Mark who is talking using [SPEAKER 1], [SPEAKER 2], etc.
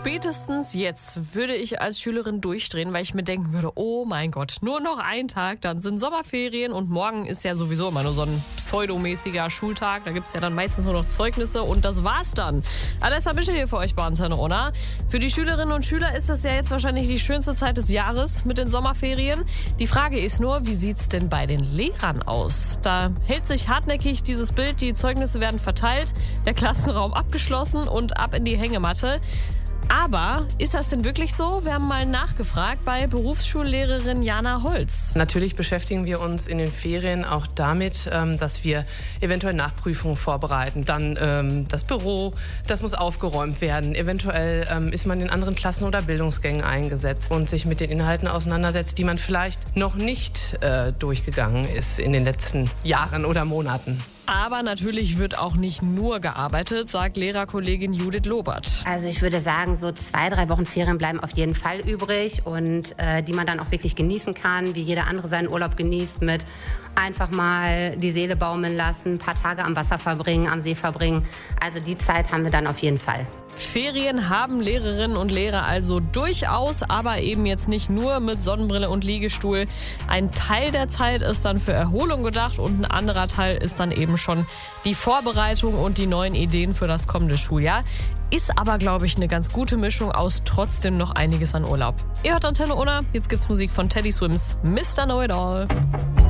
[SPEAKER 1] Spätestens jetzt würde ich als Schülerin durchdrehen, weil ich mir denken würde, oh mein Gott, nur noch ein Tag, dann sind Sommerferien und morgen ist ja sowieso immer nur so ein pseudomäßiger Schultag. Da gibt es ja dann meistens nur noch Zeugnisse und das war's dann. Alessa Mischel hier für euch bei Antenne Unna. Für die Schülerinnen und Schüler ist das ja jetzt wahrscheinlich die schönste Zeit des Jahres mit den Sommerferien. Die Frage ist nur, wie sieht's denn bei den Lehrern aus? Da hält sich hartnäckig dieses Bild, die Zeugnisse werden verteilt, der Klassenraum abgeschlossen und ab in die Hängematte. Aber ist das denn wirklich so? Wir haben mal nachgefragt bei Berufsschullehrerin Jana Holz.
[SPEAKER 2] Natürlich beschäftigen wir uns in den Ferien auch damit, dass wir eventuell Nachprüfungen vorbereiten. Dann das Büro, das muss aufgeräumt werden. Eventuell ist man in anderen Klassen oder Bildungsgängen eingesetzt und sich mit den Inhalten auseinandersetzt, die man vielleicht noch nicht durchgegangen ist in den letzten Jahren oder Monaten.
[SPEAKER 1] Aber natürlich wird auch nicht nur gearbeitet, sagt Lehrerkollegin Judith Lobert.
[SPEAKER 3] Also ich würde sagen, so 2-3 Wochen Ferien bleiben auf jeden Fall übrig und die man dann auch wirklich genießen kann, wie jeder andere seinen Urlaub genießt, mit einfach mal die Seele baumeln lassen, ein paar Tage am Wasser verbringen, am See verbringen. Also die Zeit haben wir dann auf jeden Fall.
[SPEAKER 1] Ferien haben Lehrerinnen und Lehrer also durchaus, aber eben jetzt nicht nur mit Sonnenbrille und Liegestuhl. Ein Teil der Zeit ist dann für Erholung gedacht und ein anderer Teil ist dann eben schon die Vorbereitung und die neuen Ideen für das kommende Schuljahr. Ist aber, glaube ich, eine ganz gute Mischung aus trotzdem noch einiges an Urlaub. Ihr hört Antenne Unna, jetzt gibt's Musik von Teddy Swims, Mr. Know It All.